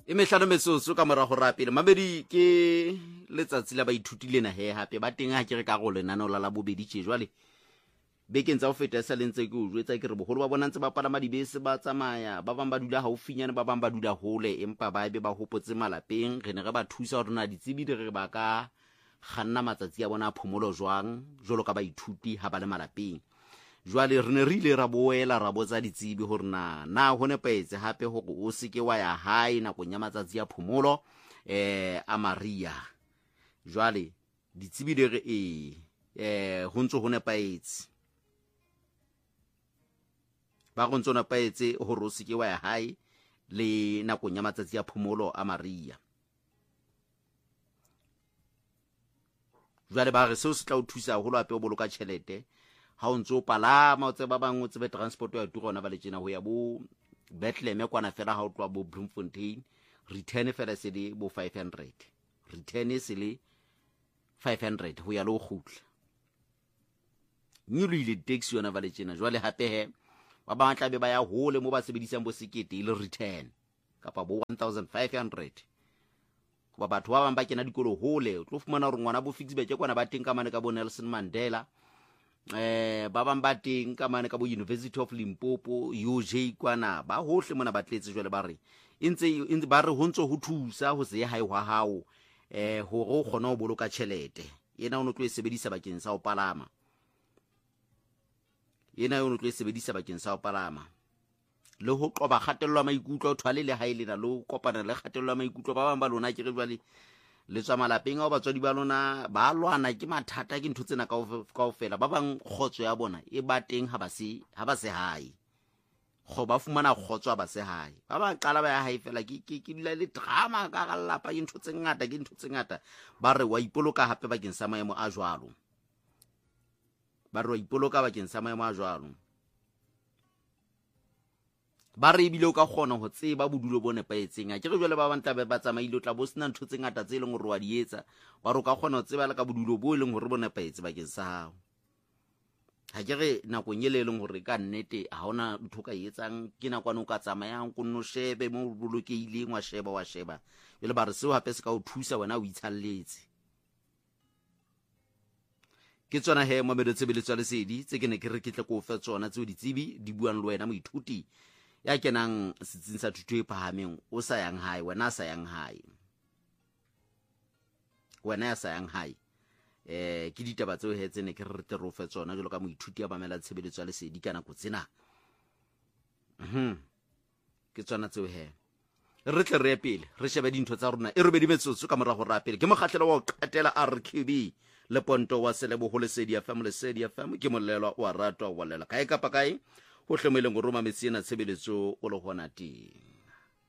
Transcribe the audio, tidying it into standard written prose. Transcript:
e mehlano metsoso ka morago ra pele mabedi ke letsatsi la baithuti lena he hape ba teng ha ke re ka go lenano la bobedi tše jwale bekeng tsa go feta sa lentse ke o jwetsa ke re bogolo ba bonantse ba palama dibese ba tsamaya ba bang ba dula haufinyane ba bang ba dula hole empa ba be ba hopotse malapeng re ne re ba thusa gore na ditsebi di re ba ka ganna matsatsi a bona phomolo jwang jolo ka baithuti ha ba le malapeng jwale re ne re ile ra boela ra botsa ditsebi gore na ho nepaetse hape gore o se ke wa ya hae nakong ya matsatsi a phomolo a Maria jwale ditsebi di re ho ntse ho nepaetse ba go ntse nepaetse gore o se ke wa ya hae le nakong ya matsatsi a phomolo a Maria jwale ba re seo se tla o thusa go lo ape o boloka tšhelete ha o ntse o palama o tseba bang o tsebe transport ya turona ba le tsena ho ya bo Bethlehem kwana fela ha o tloa bo Bloemfontein return fela se le bo 500 return se le 500 ho ya lo khutla nyulu ile taxi yona ba le tsena jwale hape he ba ba tla be ba ya hole mo ba sebedisang bo sekete ile return kapa bo 1500 ba batho ba bang ba kena dikolo hole o tlo fumana gore ngwana bo Fixburg kwana ba teng ka mane ka bo Nelson Mandela ba bang ba teng ka mane ka bo University of Limpopo UJ kwana ba hohle mona ba tletse jwale ba re intse ba re ho ntse ho thusa ho se hae wa hao ho go kgona ho boloka tšhelete yena o no tlo e sebedisa bakeng sa ho palama le ho qoba kgatello maikutlo o thwale le hae lena lo kopana le kgatello maikutlo ba bang ba lona ke re jwale le tswa malapeng a batswadi ba lona ba lwana ke mathata ke ntho tsena kaofela ba bang khotso ya bona e ba teng ha ba se hae go ba fumana khotso ba se hae ba ba qala ba ya hae fela ke dula le drama ka ga lapa ke ntho tse ngata ba re wa ipoloka hape bakeng sa maemo a jwalo ba re ebile o ka kgona ho tseba bodulo bo nepaetseng a ke re jwale ba bang tla ba tsamaile o tla bo sena ntho tse ngata tse leng gore wa di etsa ba re o ka kgona ho tseba le ka bodulo bo leng gore bo nepaetse bakeng sa hao ha ke re nakong e le leng gore ka nnete ha ona ntho ka etsang ke nakwana o ka tsamayang go nno shebe mo bolokeileng wa sheba jwale ba re seo hape se ka o thusa wena o itshalletse ke tsona he mo medo tshebeletso le sedi tse ke ne ke re ke tle go fe tsona tseo ditsebi di buang le wena moithuti ya kenang setsing sa thuto e phahameng o sa yang hae wena ya sa yang hae ke ditaba tseo he tsene ke re tle ro fe tsona jalo ka moithuti ya bamela tshebeletso le sedi kana go tsena ke tsona tseo he re tle re pele re shebe dintho tsa rona e re be di metsotso ka morago ra pele ke mogatlelo wa o qetela RQB le ponto wa selebo ho lesedi FM ke molelwa wa ratwa wa lela kae kapa kae go hlomeleng go roma metsena tshebeletso o le gona teng